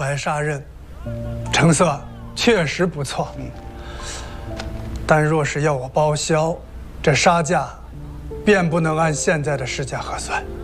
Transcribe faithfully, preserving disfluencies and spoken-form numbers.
来杀刃，成色确实不错。嗯，但若是要我报销，这杀价便不能按现在的市价核算。